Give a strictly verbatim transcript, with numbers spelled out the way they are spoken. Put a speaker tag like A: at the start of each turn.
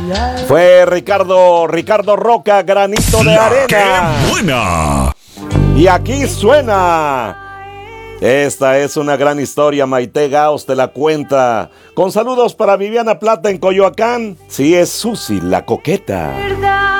A: Fue Ricardo, Ricardo Roca, Granito de
B: La
A: Arena.
B: ¡Qué buena!
A: Y aquí suena. Esta es una gran historia, Maite Gaos te la cuenta. Con saludos para Viviana Plata en Coyoacán. Sí, es Susi, la coqueta.